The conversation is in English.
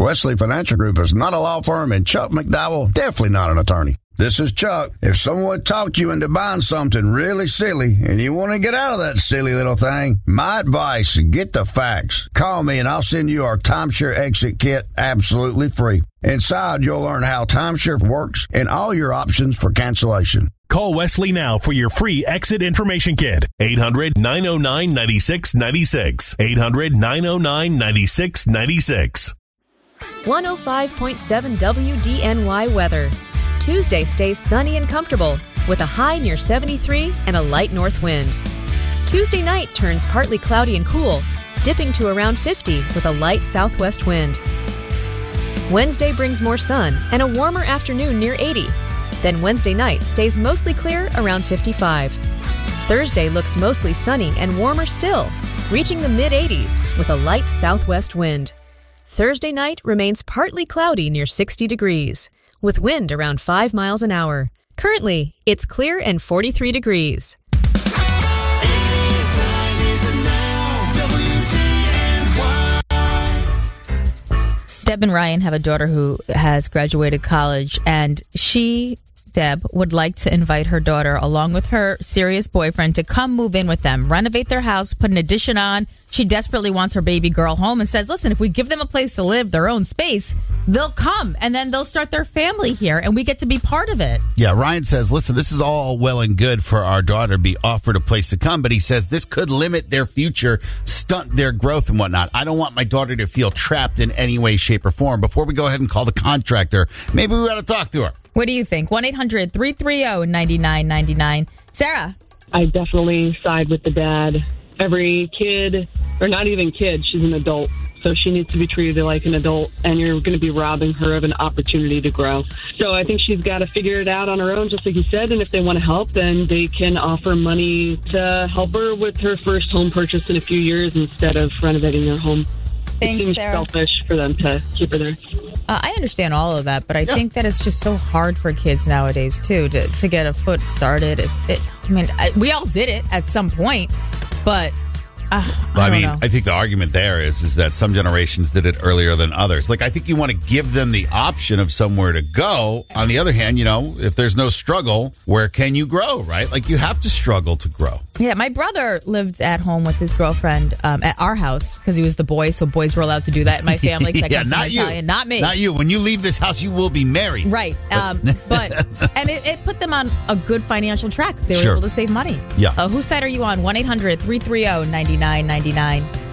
Wesley Financial Group is not a law firm, and Chuck McDowell definitely not an attorney. This is Chuck. If someone talked you into buying something really silly and you want to get out of that silly little thing, my advice, get the facts. Call me and I'll send you our timeshare exit kit absolutely free. Inside, you'll learn how timeshare works and all your options for cancellation. Call Wesley now for your free exit information kit. 800-909-9696. 800-909-9696. 105.7 WDNY weather. Tuesday stays sunny and comfortable with a high near 73 and a light north wind. Tuesday night turns partly cloudy and cool, dipping to around 50 with a light southwest wind. Wednesday brings more sun and a warmer afternoon near 80. Then Wednesday night stays mostly clear around 55. Thursday looks mostly sunny and warmer still, reaching the mid-80s with a light southwest wind. Thursday night remains partly cloudy near 60 degrees, with wind around 5 miles an hour. Currently, it's clear and 43 degrees. 80s, 90s, and now, WDNY. Deb and Ryan have a daughter who has graduated college, and she, Deb, would like to invite her daughter, along with her serious boyfriend, to come move in with them, renovate their house, put an addition on. She desperately wants her baby girl home and says, listen, if we give them a place to live, their own space, they'll come and then they'll start their family here and we get to be part of it. Yeah, Ryan says, listen, this is all well and good for our daughter to be offered a place to come, but he says this could limit their future, stunt their growth and whatnot. I don't want my daughter to feel trapped in any way, shape, or form. Before we go ahead and call the contractor, maybe we ought to talk to her. What do you think? 1-800-330-9999. Sarah? I definitely side with the dad. Every kid, or not even kid, she's an adult. So she needs to be treated like an adult, and you're going to be robbing her of an opportunity to grow. So I think she's got to figure it out on her own, just like you said. And if they want to help, then they can offer money to help her with her first home purchase in a few years instead of renovating their home. Thanks, it seems Sarah. selfish for them to keep her there. I understand all of that, but I think that it's just so hard for kids nowadays, too, to get a foot started. We all did it at some point, but I don't know. I think the argument there is that some generations did it earlier than others. Like, I think you want to give them the option of somewhere to go. On the other hand, if there's no struggle, where can you grow, right? Like, you have to struggle to grow. Yeah, my brother lived at home with his girlfriend at our house because he was the boy, so boys were allowed to do that in my family. Yeah, not you. Italian, not me. Not you. When you leave this house, you will be married. Right. And it put them on a good financial track. They were Sure. able to save money. Yeah. Whose side are you on? 1-800-330-9999.